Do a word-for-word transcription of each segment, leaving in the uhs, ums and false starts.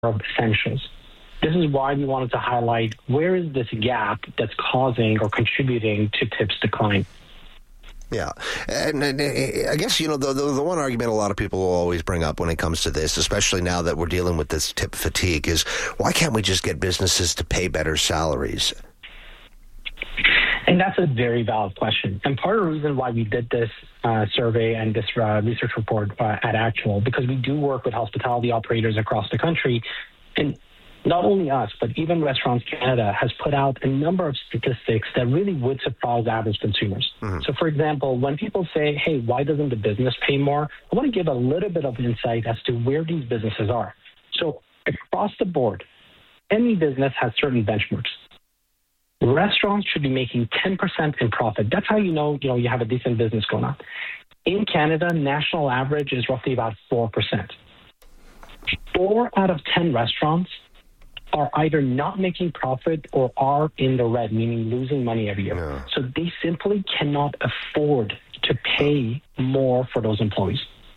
of essentials. This is why we wanted to highlight where is this gap that's causing or contributing to tips decline. Yeah. And, and I guess, you know, the, the the one argument a lot of people will always bring up when it comes to this, especially now that we're dealing with this tip fatigue, is why can't we just get businesses to pay better salaries? And that's a very valid question. And part of the reason why we did this uh, survey and this uh, research report uh, at Actual, because we do work with hospitality operators across the country, and not only us, but even Restaurants Canada has put out a number of statistics that really would surprise average consumers. Mm-hmm. So, for example, when people say, hey, why doesn't the business pay more? I want to give a little bit of insight as to where these businesses are. So, across the board, any business has certain benchmarks. Restaurants should be making ten percent in profit. That's how you know, you know, you have a decent business going on. In Canada, national average is roughly about four percent. Four out of ten restaurants are either not making profit or are in the red, meaning losing money every year. Yeah. So they simply cannot afford to pay more for those employees.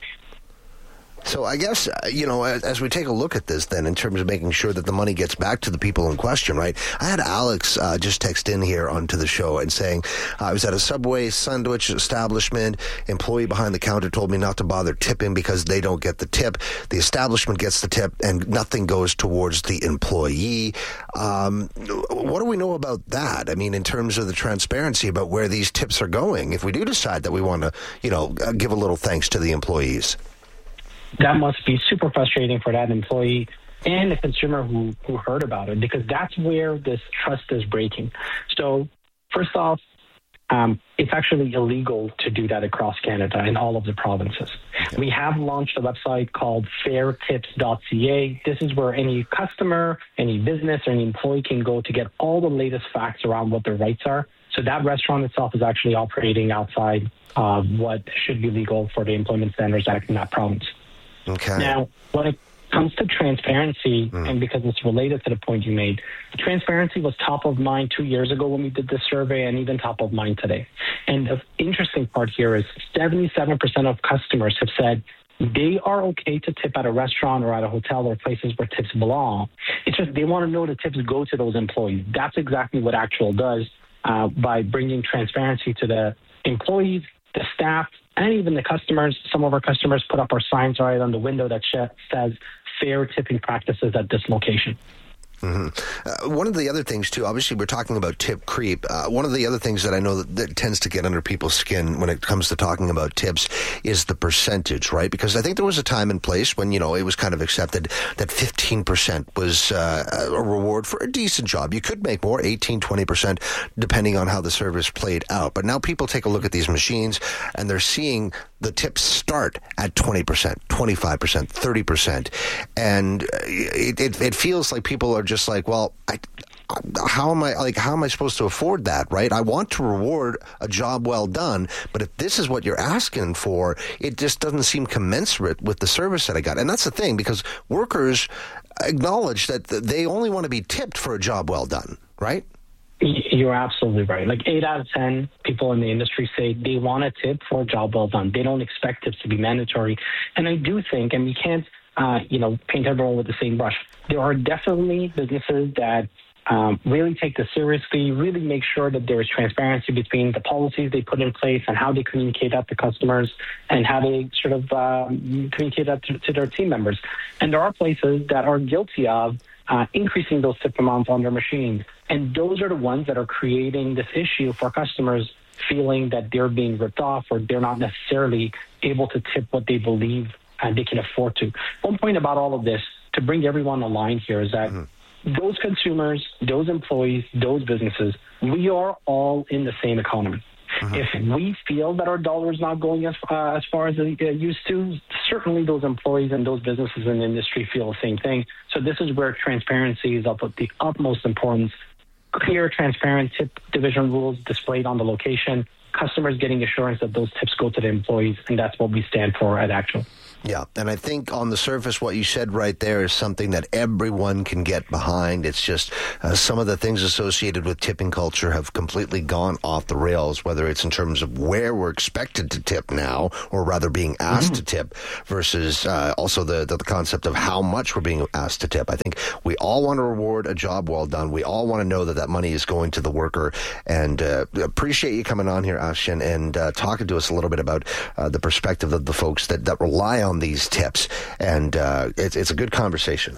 So I guess, you know, as, as we take a look at this then in terms of making sure that the money gets back to the people in question, right? I had Alex uh, just text in here onto the show and saying, uh, I was at a Subway sandwich establishment. Employee behind the counter told me not to bother tipping because they don't get the tip. The establishment gets the tip and nothing goes towards the employee. Um, what do we know about that? I mean, in terms of the transparency about where these tips are going, if we do decide that we want to, you know, give a little thanks to the employees. That must be super frustrating for that employee and the consumer who, who heard about it, because that's where this trust is breaking. So first off, um, it's actually illegal to do that across Canada in all of the provinces. Okay. We have launched a website called fair tips dot c a. This is where any customer, any business, or any employee can go to get all the latest facts around what their rights are. So that restaurant itself is actually operating outside of what should be legal for the Employment Standards Act in that province. Okay. Now, when it comes to transparency, mm. and because it's related to the point you made, transparency was top of mind two years ago when we did this survey and even top of mind today. And the interesting part here is seventy-seven percent of customers have said they are okay to tip at a restaurant or at a hotel or places where tips belong. It's just they want to know the tips go to those employees. That's exactly what Actual does uh, by bringing transparency to the employees, the staff, and even the customers. Some of our customers put up our signs right on the window that says fair tipping practices at this location. Mm-hmm. Uh, one of the other things, too, obviously we're talking about tip creep. Uh, one of the other things that I know that, that tends to get under people's skin when it comes to talking about tips is the percentage, right? Because I think there was a time and place when, you know, it was kind of accepted that fifteen percent was uh, a reward for a decent job. You could make more, eighteen, twenty percent, depending on how the service played out. But now people take a look at these machines and they're seeing the tips start at twenty percent, twenty-five percent, thirty percent. And it, it, it feels like people are just just like, well, I, how am I like? How am I supposed to afford that? Right? I want to reward a job well done, but if this is what you're asking for, it just doesn't seem commensurate with the service that I got. And that's the thing, because workers acknowledge that they only want to be tipped for a job well done, right? You're absolutely right. Like eight out of ten people in the industry say they want a tip for a job well done. They don't expect tips to be mandatory. And I do think, and we can't, uh, you know, paint everyone with the same brush. There are definitely businesses that um, really take this seriously, really make sure that there is transparency between the policies they put in place and how they communicate that to customers and how they sort of um, communicate that to, to their team members. And there are places that are guilty of uh, increasing those tip amounts on their machines. And those are the ones that are creating this issue for customers feeling that they're being ripped off or they're not necessarily able to tip what they believe and they can afford to. One point about all of this, to bring everyone aligned here, is that mm-hmm. those consumers, those employees, those businesses, we are all in the same economy. Mm-hmm. If we feel that our dollar is not going as, uh, as far as it uh, used to, certainly those employees and those businesses in the industry feel the same thing. So this is where transparency is of the utmost importance. Clear, transparent tip division rules displayed on the location, customers getting assurance that those tips go to the employees, and that's what we stand for at Actual. Yeah, and I think on the surface what you said right there is something that everyone can get behind. It's just uh, some of the things associated with tipping culture have completely gone off the rails, whether it's in terms of where we're expected to tip now, or rather being asked mm-hmm. to tip, versus uh, also the, the, the concept of how much we're being asked to tip. I think we all want to reward a job well done. We all want to know that that money is going to the worker, and uh, appreciate you coming on here, Ashton, and uh, talking to us a little bit about uh, the perspective of the folks that, that rely on these tips, and uh, it's, it's a good conversation.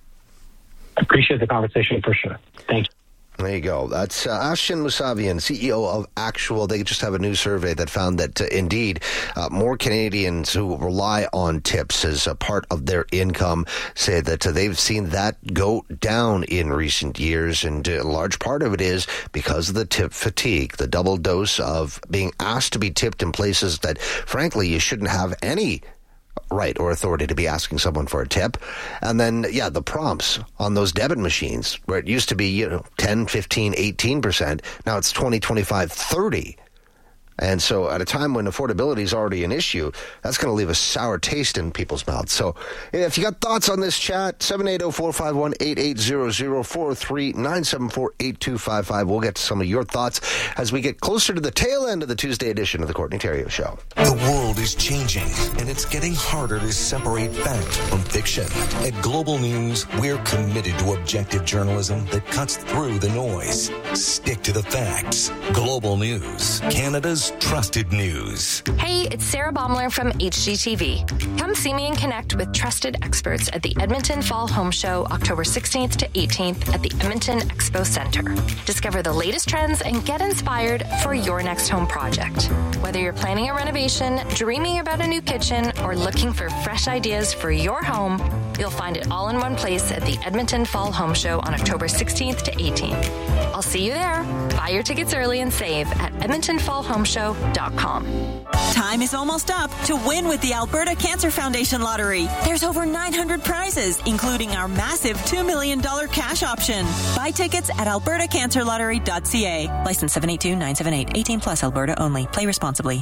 I appreciate the conversation for sure. Thank you. There you go. That's uh, Ashton Mousavian, C E O of Actual. They just have a new survey that found that, uh, indeed, uh, more Canadians who rely on tips as a part of their income say that uh, they've seen that go down in recent years. And uh, a large part of it is because of the tip fatigue, the double dose of being asked to be tipped in places that, frankly, you shouldn't have any right or authority to be asking someone for a tip. And then, yeah, the prompts on those debit machines, where it used to be, you know, ten, fifteen, eighteen percent. Now it's twenty, twenty-five, thirty. And so at a time when affordability is already an issue, that's going to leave a sour taste in people's mouths. So if you got thoughts on this chat, seven eight zero, four five one, eight eight zero zero, four three nine seven four, eight two five five. We'll get to some of your thoughts as we get closer to the tail end of the Tuesday edition of the Courtney Theriault Show. The world is changing, and it's getting harder to separate fact from fiction. At Global News, we're committed to objective journalism that cuts through the noise. Stick to the facts. Global News, Canada's trusted news. Hey, it's Sarah Baumler from H G T V. Come see me and connect with trusted experts at the Edmonton Fall Home Show, October sixteenth to eighteenth at the Edmonton Expo Center. Discover the latest trends and get inspired for your next home project. Whether you're planning a renovation, dreaming about a new kitchen, or looking for fresh ideas for your home, you'll find it all in one place at the Edmonton Fall Home Show on October sixteenth to eighteenth. I'll see you there. Buy your tickets early and save at edmonton fall home show dot com. Time is almost up to win with the Alberta Cancer Foundation Lottery. There's over nine hundred prizes, including our massive two million dollars cash option. Buy tickets at alberta cancer lottery dot c a. License seven eight two nine seven eight. eighteen plus, Alberta only. Play responsibly.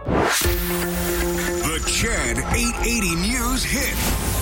The Chad eight eighty News Hit.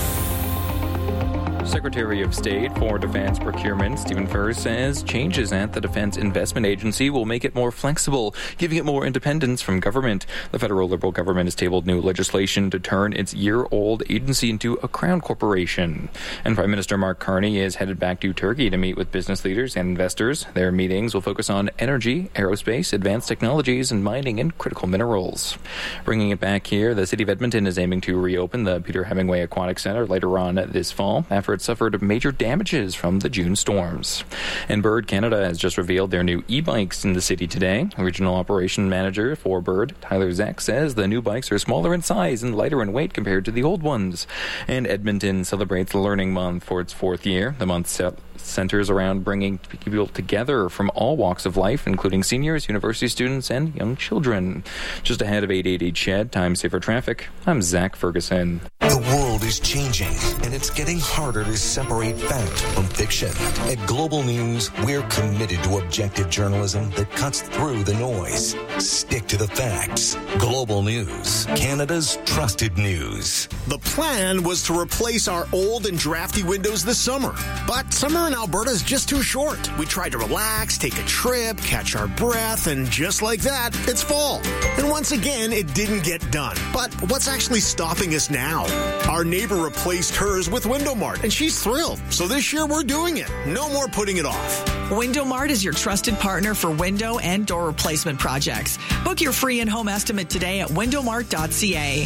Secretary of State for Defense Procurement Stephen Furse says changes at the Defense Investment Agency will make it more flexible, giving it more independence from government. The federal Liberal government has tabled new legislation to turn its year-old agency into a crown corporation. And Prime Minister Mark Carney is headed back to Turkey to meet with business leaders and investors. Their meetings will focus on energy, aerospace, advanced technologies, and mining and critical minerals. Bringing it back here, the City of Edmonton is aiming to reopen the Peter Hemingway Aquatic Centre later on this fall after it suffered major damages from the June storms. And Bird Canada has just revealed their new e-bikes in the city today. Regional Operation Manager for Bird, Tyler Zeck, says the new bikes are smaller in size and lighter in weight compared to the old ones. And Edmonton celebrates Learning Month for its fourth year. The month set centers around bringing people together from all walks of life, including seniors, university students, and young children. Just ahead of eight eighty C H E D, Time Saver Traffic, I'm Zach Ferguson. The world is changing, and it's getting harder to separate fact from fiction. At Global News, we're committed to objective journalism that cuts through the noise. Stick to the facts. Global News, Canada's trusted news. The plan was to replace our old and drafty windows this summer, but summer in Alberta is just too short. We tried to relax, take a trip, catch our breath, and just like that, it's fall. And once again, it didn't get done. But what's actually stopping us now? Our neighbor replaced hers with Window Mart, and she's thrilled. So this year, we're doing it. No more putting it off. Window Mart is your trusted partner for window and door replacement projects. Book your free in-home estimate today at window mart dot c a.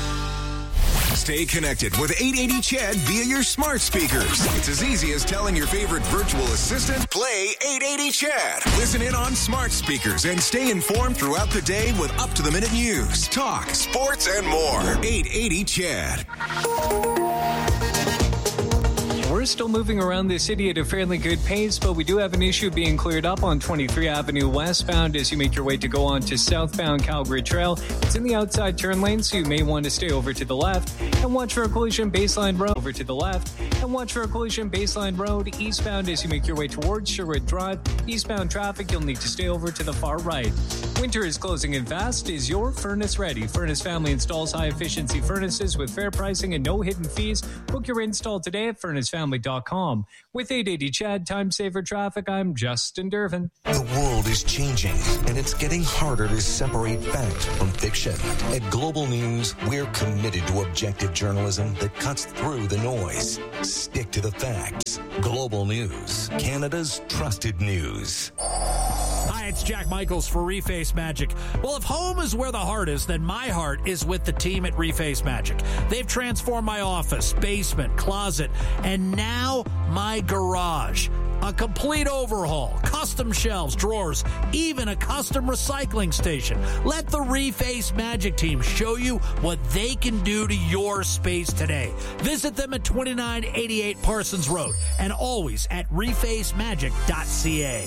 Stay connected with eight eighty C H E D via your smart speakers. It's as easy as telling your favorite virtual assistant, play eight eighty C H E D. Listen in on smart speakers and stay informed throughout the day with up-to-the-minute news, talk, sports, and more. eight eighty C H E D. We're we're still moving around the city at a fairly good pace, but we do have an issue being cleared up on twenty-three Avenue westbound as you make your way to go on to southbound Calgary Trail. It's in the outside turn lane, so you may want to stay over to the left and watch for a collision Baseline Road over to the left and watch for a collision Baseline Road eastbound as you make your way towards Sherwood Drive. Eastbound traffic, you'll need to stay over to the far right. Winter is closing in fast. Is your furnace ready? Furnace Family installs high-efficiency furnaces with fair pricing and no hidden fees. Book your install today at furnace family dot com. With eight eighty Chad Time Saver Traffic, I'm Justin Dervin. The world is changing, and it's getting harder to separate fact from fiction. At Global News, we're committed to objective journalism that cuts through the noise. Stick to the facts. Global News, Canada's trusted news. Hi, it's Jack Michaels for Reface Magic. Well, if home is where the heart is, then my heart is with the team at Reface Magic. They've transformed my office, basement, closet, and now my garage. A complete overhaul, custom shelves, drawers, even a custom recycling station. Let the Reface Magic team show you what they can do to your space today. Visit them at twenty-nine eighty-eight Parsons Road and always at reface magic dot c a.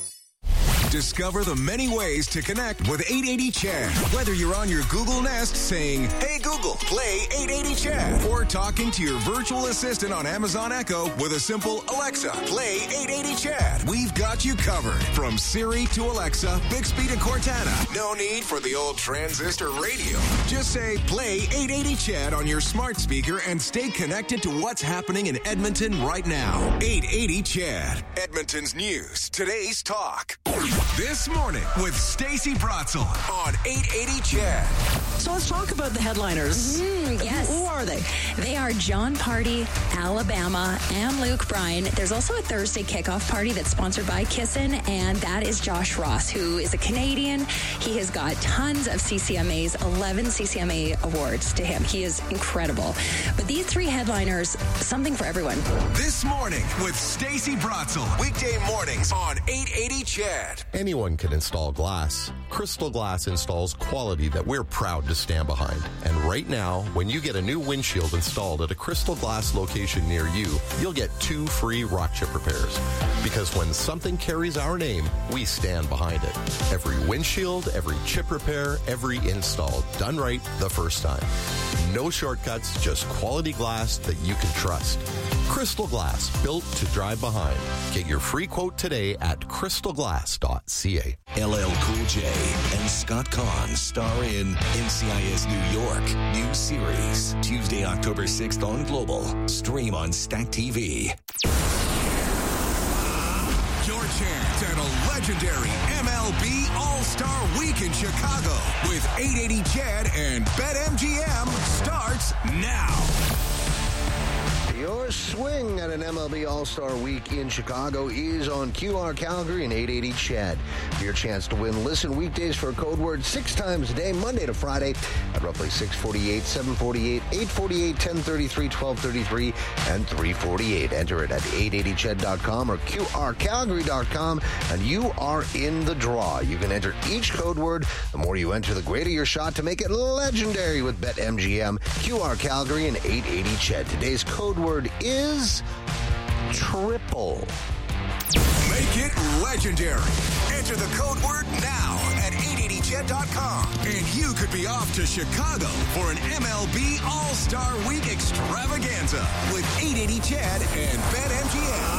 Discover the many ways to connect with eight eighty Chad. Whether you're on your Google Nest saying, "Hey Google, play eight eighty Chad," or talking to your virtual assistant on Amazon Echo with a simple "Alexa, play eight eighty Chad," we've got you covered. From Siri to Alexa, Bixby to Cortana. No need for the old transistor radio. Just say, "Play eight eighty Chad" on your smart speaker and stay connected to what's happening in Edmonton right now. eight eighty Chad, Edmonton's news, today's talk. This morning with Stacey Bratzel on eight eighty Chad. So let's talk about the headliners. Mm, yes. Who, who are they? They are John Party, Alabama, and Luke Bryan. There's also a Thursday kickoff party that's sponsored by Kissin', and that is Josh Ross, who is a Canadian. He has got tons of C C M As, eleven C C M A awards to him. He is incredible. But these three headliners, something for everyone. This morning with Stacey Bratzel. Weekday mornings on eight eighty Chad. Anyone can install glass. Crystal Glass installs quality that we're proud to stand behind. And right now, when you get a new windshield installed at a Crystal Glass location near you, you'll get two free rock chip repairs. Because when something carries our name, we stand behind it. Every windshield, every chip repair, every install, done right the first time. No shortcuts, just quality glass that you can trust. Crystal Glass, built to drive behind. Get your free quote today at crystal glass dot c a. L L Cool J and Scott Kahn star in N C I S New York new series Tuesday, October sixth on Global. Stream on Stack T V. Your chance at a legendary M L B All-Star Week in Chicago with eight eighty Chad and BetMGM starts now. Your swing at an M L B All-Star Week in Chicago is on Q R Calgary and eight eighty Chad. For your chance to win, listen weekdays for a code word six times a day, Monday to Friday at roughly six forty-eight, seven forty-eight, eight forty-eight, ten thirty-three, twelve thirty-three, and three forty-eight. Enter it at eight eighty ched dot com or Q R calgary dot com, and you are in the draw. You can enter each code word. The more you enter, the greater your shot to make it legendary with BetMGM, Q R Calgary, and eight eighty Ched. Today's code word is triple. Make it legendary. Enter the code word now at eight eighty ched dot com, and you could be off to Chicago for an M L B All-Star Week extravaganza with eight eighty Chad and BetMGM.